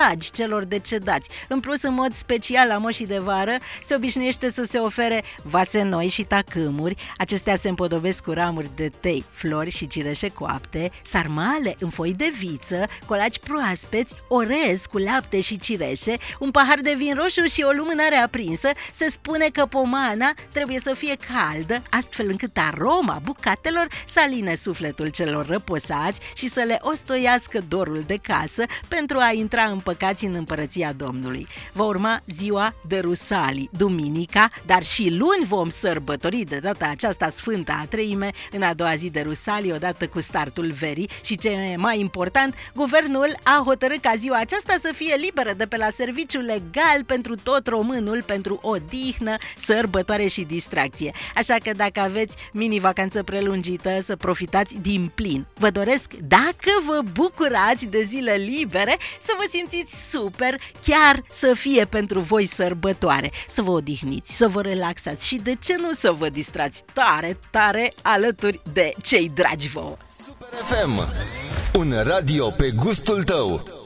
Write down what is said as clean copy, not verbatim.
dragi celor decedați. În plus, în mod special la moșii de vară se obișnuiește să se ofere vase noi și tacâmuri. Acestea se împodobesc cu ramuri de tei, flori și cireșe coapte, sarmale în foi de viță, colaci proaspeți, orez cu lapte și cireșe, un pahar de vin roșu și o lumânare aprinsă. Se spune că pomana trebuie să fie caldă, astfel încât aroma bucatelor să aline sufletul celor răposați și să le ostoiască dorul de casă pentru a intra împăcați în împărăția Domnului. Va urma ziua de Rusalii, duminica, dar și luni vom sărbători de data aceasta Sfânta a Treime, în a doua zi de Rusalii, odată cu startul verii. Și ce e mai important, guvernul a hotărât ca ziua aceasta să fie liberă de pe la serviciu legal pentru tot românul, pentru odihnă, sărbătoare și distracție. Așa că dacă aveți mini-vacanță prelungită, să profitați din plin. Vă doresc, dacă vă bucurați de zile libere, să vă simțiți super, chiar să fie pentru voi sărbătoare, să vă odihniți, să vă relaxați și de ce nu să vă distrați tare, tare alături de cei dragi vouă. Super FM, un radio pe gustul tău.